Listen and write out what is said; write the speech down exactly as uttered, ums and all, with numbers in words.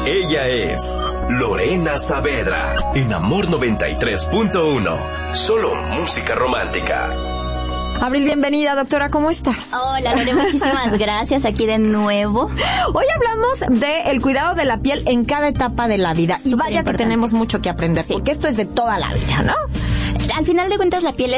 Ella es Lorena Saavedra, en Amor noventa y tres punto uno. Solo música romántica. Abril, bienvenida, doctora, ¿cómo estás? Hola, Lorena, muchísimas gracias, aquí de nuevo. Hoy hablamos de el cuidado de la piel en cada etapa de la vida. Súper y vaya importante. Que tenemos mucho que aprender, sí. Porque esto es de toda la vida, ¿no? Al final de cuentas, la piel